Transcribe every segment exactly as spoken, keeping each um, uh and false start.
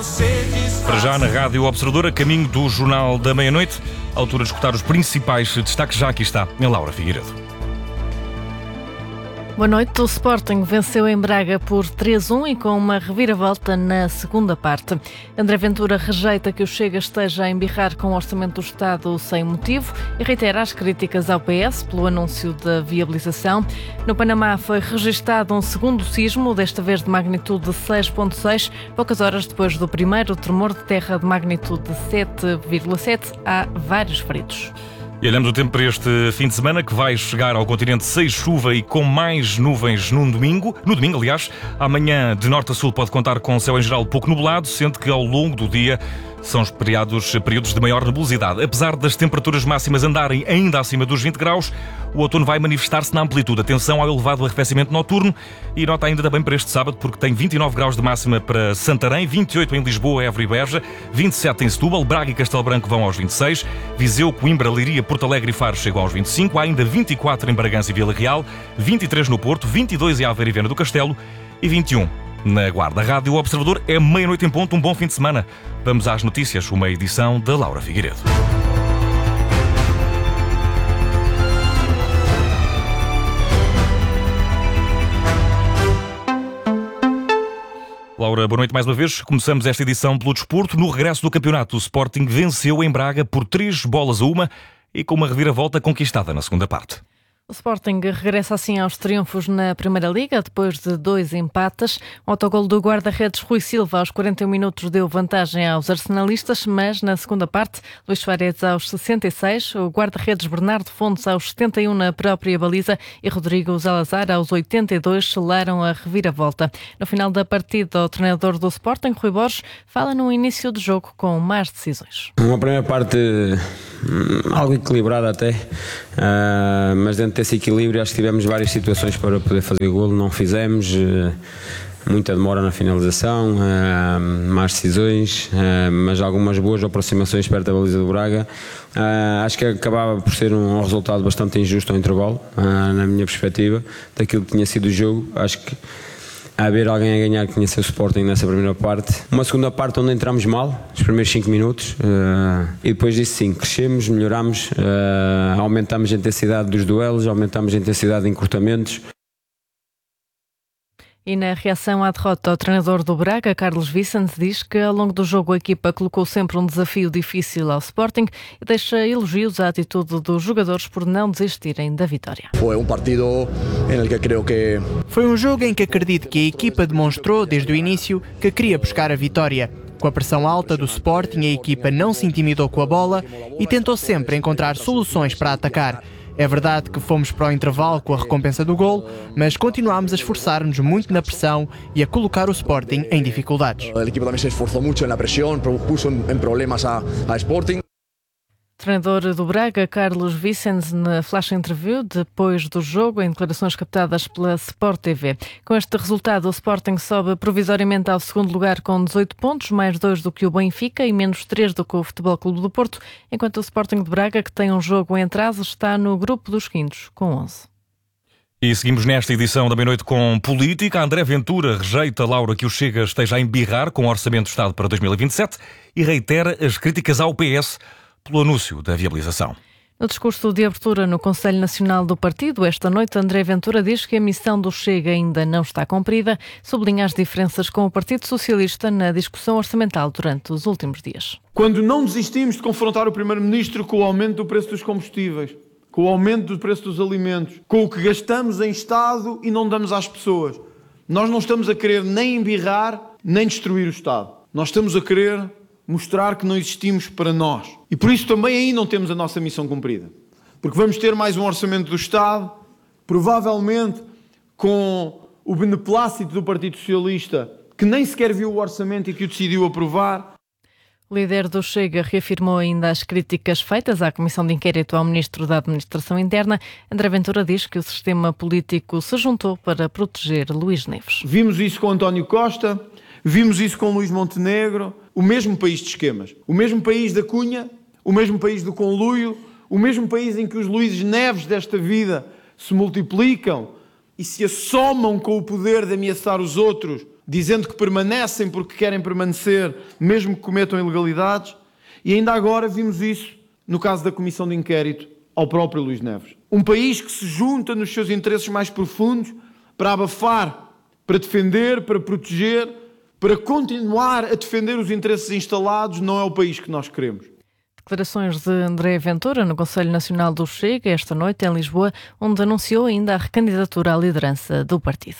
Para já na Rádio Observador, a caminho do Jornal da Meia-Noite, à altura de escutar os principais destaques, já aqui está a Laura Figueiredo. Boa noite. O Sporting venceu em Braga por três a um e com uma reviravolta na segunda parte. André Ventura rejeita que o Chega esteja a embirrar com o Orçamento do Estado sem motivo e reitera as críticas ao P S pelo anúncio da viabilização. No Panamá foi registado um segundo sismo, desta vez de magnitude de seis vírgula seis, poucas horas depois do primeiro tremor de terra de magnitude de sete vírgula sete. Há vários feridos. E olhamos o tempo para este fim de semana, que vai chegar ao continente sem chuva e com mais nuvens no domingo. No domingo, aliás, amanhã de norte a sul pode contar com céu em geral pouco nublado, sendo que ao longo do dia são esperados períodos de maior nebulosidade. Apesar das temperaturas máximas andarem ainda acima dos vinte graus, o outono vai manifestar-se na amplitude. Atenção ao elevado arrefecimento noturno e nota ainda também para este sábado, porque tem vinte e nove graus de máxima para Santarém, vinte e oito em Lisboa, Évora e Beja, vinte e sete em Setúbal, Braga e Castelo Branco vão aos vinte e seis, Viseu, Coimbra, Leiria, Porto Alegre e Faro chegam aos vinte e cinco, há ainda vinte e quatro em Bragança e Vila Real, vinte e três no Porto, vinte e dois em Aveiro e Viana do Castelo e vinte e um na Guarda. Rádio Observador, é meia-noite em ponto, um bom fim de semana. Vamos às notícias, uma edição da Laura Figueiredo. Laura, boa noite mais uma vez. Começamos esta edição pelo desporto. No regresso do campeonato, o Sporting venceu em Braga por três bolas a uma e com uma reviravolta conquistada na segunda parte. O Sporting regressa assim aos triunfos na Primeira Liga, depois de dois empates. O autogolo do guarda-redes Rui Silva aos quarenta e um minutos deu vantagem aos arsenalistas, mas na segunda parte, Luís Suárez aos sessenta e seis, o guarda-redes Bernardo Fontes aos setenta e um na própria baliza e Rodrigo Salazar aos oitenta e dois selaram a reviravolta. No final da partida, o treinador do Sporting, Rui Borges, fala no início do jogo com mais decisões. Uma primeira parte algo equilibrada até, uh, mas dentro desse equilíbrio acho que tivemos várias situações para poder fazer golo, não fizemos, uh, muita demora na finalização, uh, más decisões, uh, mas algumas boas aproximações perto da baliza do Braga. Uh, acho que acabava por ser um resultado bastante injusto ao intervalo, uh, na minha perspectiva, daquilo que tinha sido o jogo. Acho que a haver alguém a ganhar que tinha sido o Sporting nessa primeira parte. Uma segunda parte onde entramos mal, os primeiros cinco minutos, uh, e depois disso sim, crescemos, melhoramos, uh, aumentamos a intensidade dos duelos, aumentamos a intensidade de encurtamentos. E na reação à derrota, o treinador do Braga, Carlos Vicente, diz que ao longo do jogo a equipa colocou sempre um desafio difícil ao Sporting e deixa elogios à atitude dos jogadores por não desistirem da vitória. Foi um partido em que creio que... Foi um jogo em que acredito que a equipa demonstrou desde o início que queria buscar a vitória. Com a pressão alta do Sporting, a equipa não se intimidou com a bola e tentou sempre encontrar soluções para atacar. É verdade que fomos para o intervalo com a recompensa do gol, mas continuámos a esforçar-nos muito na pressão e a colocar o Sporting em dificuldades. O equipo também se esforçou muito na pressão, pôs em problemas a, a Sporting. Treinador do Braga, Carlos Vicente, na flash interview depois do jogo, em declarações captadas pela Sport T V. Com este resultado, o Sporting sobe provisoriamente ao segundo lugar com dezoito pontos, mais dois do que o Benfica e menos três do que o Futebol Clube do Porto, enquanto o Sporting de Braga, que tem um jogo em atraso, está no grupo dos quintos, com onze. E seguimos nesta edição da meia-noite com política. André Ventura rejeita, Laura, que o Chega esteja a embirrar com o Orçamento do Estado para dois mil e vinte e sete e reitera as críticas ao P S pelo anúncio da viabilização. No discurso de abertura no Conselho Nacional do Partido, esta noite, André Ventura diz que a missão do Chega ainda não está cumprida, sublinha as diferenças com o Partido Socialista na discussão orçamental durante os últimos dias. Quando não desistimos de confrontar o Primeiro-Ministro com o aumento do preço dos combustíveis, com o aumento do preço dos alimentos, com o que gastamos em Estado e não damos às pessoas, nós não estamos a querer nem embirrar, nem destruir o Estado. Nós estamos a querer mostrar que não existimos para nós. E por isso também aí não temos a nossa missão cumprida. Porque vamos ter mais um orçamento do Estado, provavelmente com o beneplácito do Partido Socialista, que nem sequer viu o orçamento e que o decidiu aprovar. O líder do Chega reafirmou ainda as críticas feitas à Comissão de Inquérito ao Ministro da Administração Interna. André Ventura diz que o sistema político se juntou para proteger Luís Neves. Vimos isso com António Costa, vimos isso com Luís Montenegro, o mesmo país de esquemas, o mesmo país da Cunha, o mesmo país do conluio, o mesmo país em que os Luíses Neves desta vida se multiplicam e se assomam com o poder de ameaçar os outros dizendo que permanecem porque querem permanecer, mesmo que cometam ilegalidades. E ainda agora vimos isso no caso da Comissão de Inquérito ao próprio Luís Neves. Um país que se junta nos seus interesses mais profundos para abafar, para defender, para proteger, para continuar a defender os interesses instalados, não é o país que nós queremos. Declarações de André Ventura no Conselho Nacional do Chega esta noite em Lisboa, onde anunciou ainda a recandidatura à liderança do partido.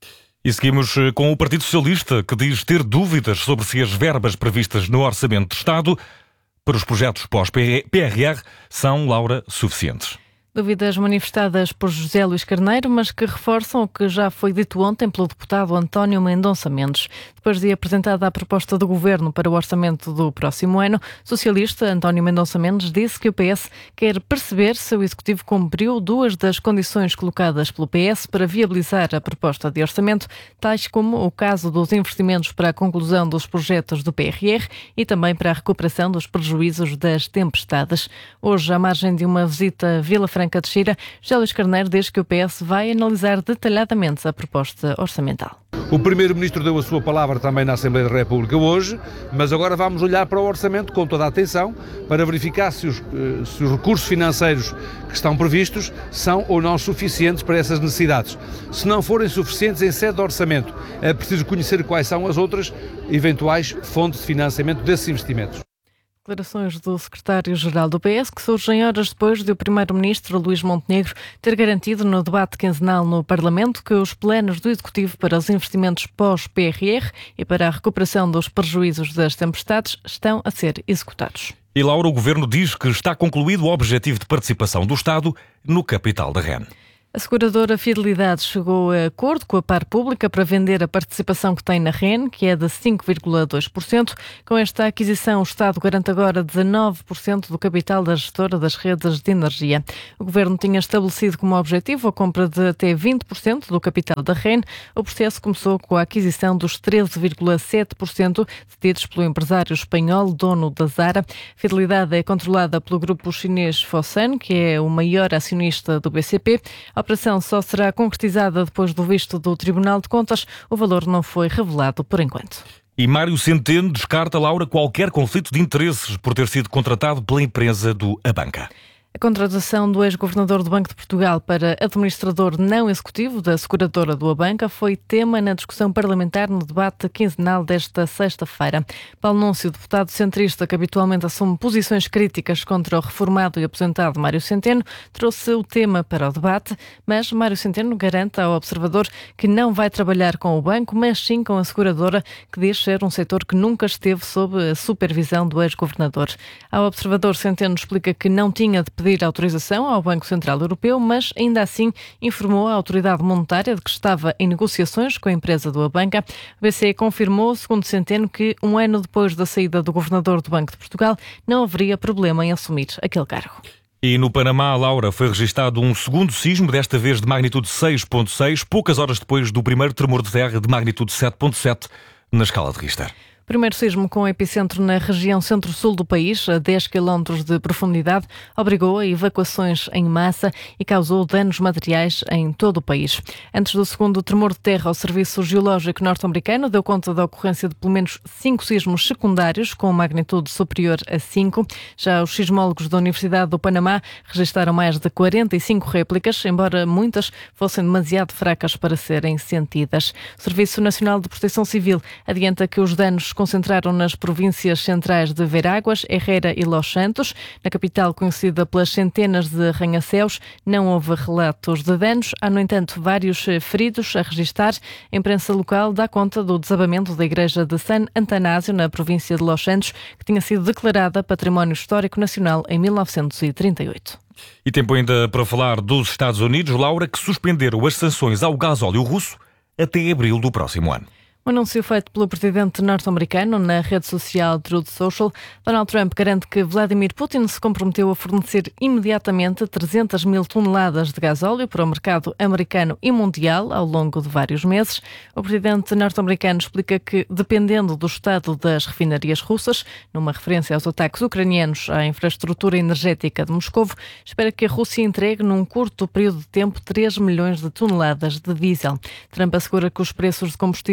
E seguimos com o Partido Socialista, que diz ter dúvidas sobre se as verbas previstas no Orçamento de Estado para os projetos pós-P R R são, Laura, suficientes. Dúvidas manifestadas por José Luís Carneiro, mas que reforçam o que já foi dito ontem pelo deputado António Mendonça Mendes. Depois de apresentada a proposta do Governo para o orçamento do próximo ano, o socialista António Mendonça Mendes disse que o P S quer perceber se o Executivo cumpriu duas das condições colocadas pelo P S para viabilizar a proposta de orçamento, tais como o caso dos investimentos para a conclusão dos projetos do P R R e também para a recuperação dos prejuízos das tempestades. Hoje, à margem de uma visita a Vila Franca de Xira, José Luís Carneiro diz que o P S vai analisar detalhadamente a proposta orçamental. O Primeiro-Ministro deu a sua palavra também na Assembleia da República hoje, mas agora vamos olhar para o orçamento com toda a atenção para verificar se os, se os recursos financeiros que estão previstos são ou não suficientes para essas necessidades. Se não forem suficientes em sede de orçamento, é preciso conhecer quais são as outras eventuais fontes de financiamento desses investimentos. Declarações do secretário-geral do P S que surgem horas depois de o primeiro-ministro Luís Montenegro ter garantido no debate quinzenal no Parlamento que os planos do Executivo para os investimentos pós-P R R e para a recuperação dos prejuízos das tempestades estão a ser executados. E Laura, o Governo diz que está concluído o objetivo de participação do Estado no capital da R E N. A seguradora Fidelidade chegou a acordo com a Par Pública para vender a participação que tem na R E N, que é de cinco vírgula dois por cento. Com esta aquisição, o Estado garante agora dezanove por cento do capital da gestora das redes de energia. O Governo tinha estabelecido como objetivo a compra de até vinte por cento do capital da R E N. O processo começou com a aquisição dos treze vírgula sete por cento detidos pelo empresário espanhol, dono da Zara. Fidelidade é controlada pelo grupo chinês Fosun, que é o maior acionista do B C P. A operação só será concretizada depois do visto do Tribunal de Contas. O valor não foi revelado por enquanto. E Mário Centeno descarta, Laura, qualquer conflito de interesses por ter sido contratado pela empresa do Abanca. A contratação do ex-governador do Banco de Portugal para administrador não executivo da seguradora do Abanca foi tema na discussão parlamentar no debate quinzenal desta sexta-feira. Paulo Núncio, deputado centrista que habitualmente assume posições críticas contra o reformado e aposentado Mário Centeno, trouxe o tema para o debate, mas Mário Centeno garante ao observador que não vai trabalhar com o banco, mas sim com a seguradora, que diz ser um setor que nunca esteve sob a supervisão do ex-governador. Ao observador, Centeno explica que não tinha de pedir autorização ao Banco Central Europeu, mas ainda assim informou a autoridade monetária de que estava em negociações com a empresa do Abanca. O B C E confirmou, segundo Centeno, que um ano depois da saída do governador do Banco de Portugal não haveria problema em assumir aquele cargo. E no Panamá, Laura, foi registado um segundo sismo, desta vez de magnitude seis ponto seis, poucas horas depois do primeiro tremor de terra de magnitude sete ponto sete na escala de Richter. Primeiro sismo com epicentro na região centro-sul do país, a dez quilómetros de profundidade, obrigou a evacuações em massa e causou danos materiais em todo o país. Antes do segundo tremor de terra, o Serviço Geológico norte-americano deu conta da ocorrência de pelo menos cinco sismos secundários com magnitude superior a cinco. Já os sismólogos da Universidade do Panamá registaram mais de quarenta e cinco réplicas, embora muitas fossem demasiado fracas para serem sentidas. O Serviço Nacional de Proteção Civil adianta que os danos concentraram nas províncias centrais de Veráguas, Herrera e Los Santos. Na capital, conhecida pelas centenas de arranha-céus, não houve relatos de danos. Há, no entanto, vários feridos a registrar. A imprensa local dá conta do desabamento da igreja de San Antanásio, na província de Los Santos, que tinha sido declarada Património Histórico Nacional em mil novecentos e trinta e oito. E tempo ainda para falar dos Estados Unidos, Laura, que suspenderam as sanções ao gasóleo russo até abril do próximo ano. Um anúncio feito pelo presidente norte-americano na rede social Truth Social, Donald Trump garante que Vladimir Putin se comprometeu a fornecer imediatamente trezentas mil toneladas de gasóleo para o mercado americano e mundial ao longo de vários meses. O presidente norte-americano explica que, dependendo do estado das refinarias russas, numa referência aos ataques ucranianos à infraestrutura energética de Moscovo, espera que a Rússia entregue num curto período de tempo três milhões de toneladas de diesel. Trump assegura que os preços de combustível vão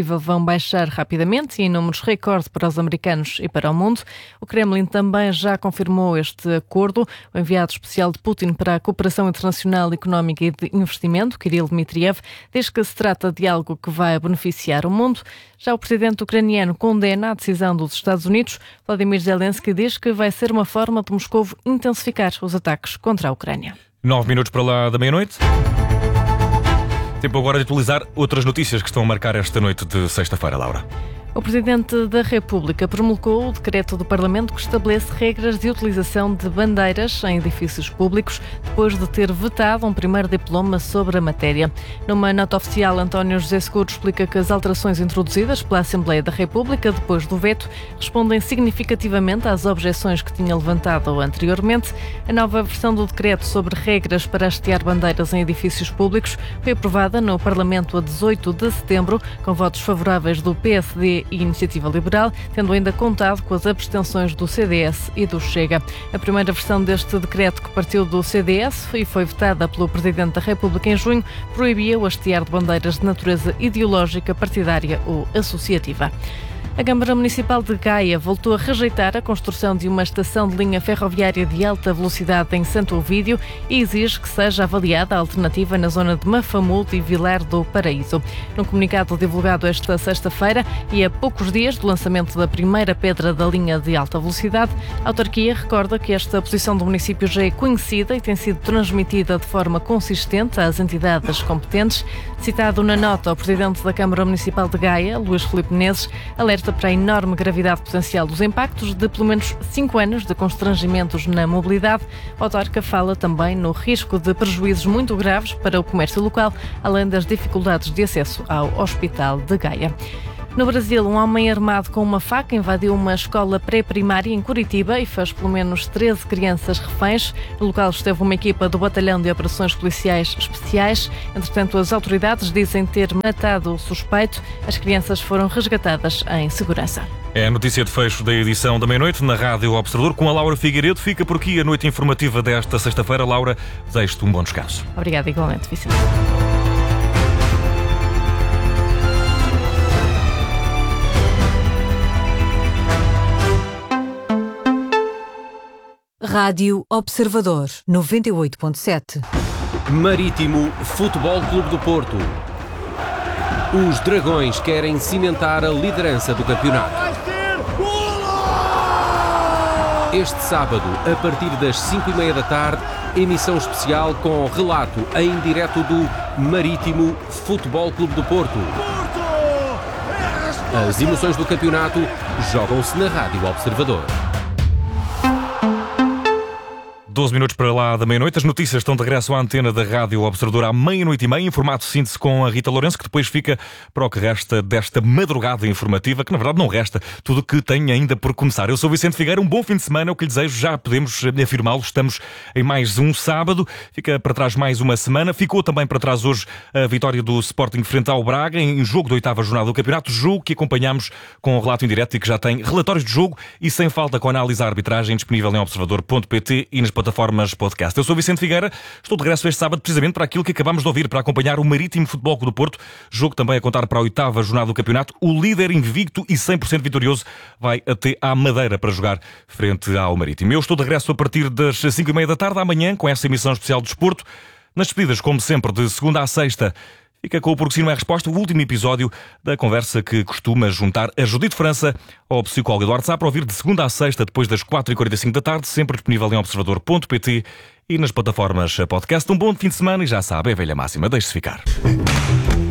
baixar rapidamente e em números recorde para os americanos e para o mundo. O Kremlin também já confirmou este acordo. O enviado especial de Putin para a Cooperação Internacional Económica e de Investimento, Kirill Dmitriev, diz que se trata de algo que vai beneficiar o mundo. Já o presidente ucraniano condena a decisão dos Estados Unidos. Vladimir Zelensky diz que vai ser uma forma de Moscou intensificar os ataques contra a Ucrânia. Nove minutos para lá da meia-noite. Tempo agora de atualizar outras notícias que estão a marcar esta noite de sexta-feira, Laura. O Presidente da República promulgou o decreto do Parlamento que estabelece regras de utilização de bandeiras em edifícios públicos, depois de ter vetado um primeiro diploma sobre a matéria. Numa nota oficial, António José Seguro explica que as alterações introduzidas pela Assembleia da República depois do veto respondem significativamente às objeções que tinha levantado anteriormente. A nova versão do decreto sobre regras para hastear bandeiras em edifícios públicos foi aprovada no Parlamento a dezoito de setembro, com votos favoráveis do P S D e Iniciativa Liberal, tendo ainda contado com as abstenções do C D S e do Chega. A primeira versão deste decreto, que partiu do C D S e foi votada pelo Presidente da República em junho, proibia o hastear de bandeiras de natureza ideológica, partidária ou associativa. A Câmara Municipal de Gaia voltou a rejeitar a construção de uma estação de linha ferroviária de alta velocidade em Santo Ovídio e exige que seja avaliada a alternativa na zona de Mafamudo e Vilar do Paraíso. Num comunicado divulgado esta sexta-feira e a poucos dias do lançamento da primeira pedra da linha de alta velocidade, a autarquia recorda que esta posição do município já é conhecida e tem sido transmitida de forma consistente às entidades competentes. Citado na nota, o Presidente da Câmara Municipal de Gaia, Luís Filipe Menezes, alerta para a enorme gravidade potencial dos impactos de pelo menos cinco anos de constrangimentos na mobilidade. A autarca fala também no risco de prejuízos muito graves para o comércio local, além das dificuldades de acesso ao Hospital de Gaia. No Brasil, um homem armado com uma faca invadiu uma escola pré-primária em Curitiba e fez pelo menos treze crianças reféns. No local esteve uma equipa do Batalhão de Operações Policiais Especiais. Entretanto, as autoridades dizem ter matado o suspeito. As crianças foram resgatadas em segurança. É a notícia de fecho da edição da meia-noite na Rádio Observador com a Laura Figueiredo. Fica por aqui a noite informativa desta sexta-feira. Laura, desejo-te um bom descanso. Obrigada igualmente, Vicente. Rádio Observador, noventa e oito ponto sete. Marítimo Futebol Clube do Porto. Os Dragões querem cimentar a liderança do campeonato. Este sábado, a partir das cinco e meia da tarde, emissão especial com relato em direto do Marítimo Futebol Clube do Porto. As emoções do campeonato jogam-se na Rádio Observador. doze minutos para lá da meia-noite. As notícias estão de regresso à antena da Rádio Observador à meia-noite e meia, em formato síntese com a Rita Lourenço, que depois fica para o que resta desta madrugada informativa, que na verdade não resta tudo o que tem ainda por começar. Eu sou Vicente Figueira, um bom fim de semana, o que lhe desejo, já podemos afirmá-lo, estamos em mais um sábado, fica para trás mais uma semana, ficou também para trás hoje a vitória do Sporting frente ao Braga, em jogo da oitava jornada do campeonato, jogo que acompanhamos com um relato em direto e que já tem relatórios de jogo e sem falta com análise à arbitragem disponível em observador ponto pt e nas plataformas podcast. Eu sou Vicente Figueira, estou de regresso este sábado precisamente para aquilo que acabamos de ouvir, para acompanhar o Marítimo Futebol Clube do Porto, jogo também a contar para a oitava jornada do campeonato. O líder invicto e cem por cento vitorioso vai até à Madeira para jogar frente ao Marítimo. Eu estou de regresso a partir das cinco e meia da tarde amanhã com essa emissão especial de desporto. Nas despedidas, como sempre, de segunda à sexta, fica com o Porque Sim Não É Resposta, o último episódio da conversa que costuma juntar a Judite França ao psicólogo Eduardo Sá, para ouvir de segunda à sexta, depois das quatro e quarenta e cinco da tarde, sempre disponível em observador ponto pt e nas plataformas podcast. Um bom fim de semana e já sabe, é a velha máxima, deixe-se ficar.